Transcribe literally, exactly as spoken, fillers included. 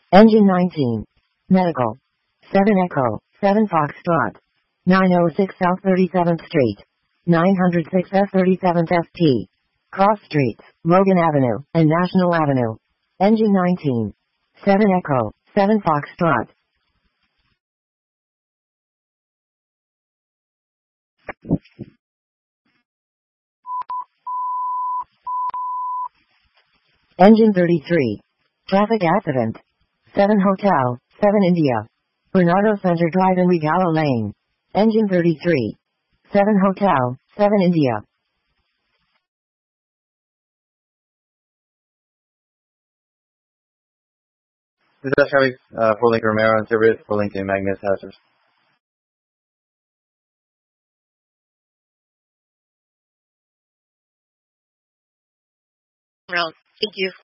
Engine nineteen. Medical. seven Echo, seven Foxtrot. nine oh six South thirty-seventh Street. nine oh six S thirty-seventh F T. Cross Streets, Logan Avenue, and National Avenue. Engine nineteen. seven Echo, seven Foxtrot. Engine thirty-three. Traffic accident. seven Hotel, seven India. Bernardo Center Drive in Regalo Lane. Engine thirty-three. seven Hotel, seven India. This is Chevy, uh, full link Romero and service, full link to Magnus Hazard. Well, thank you.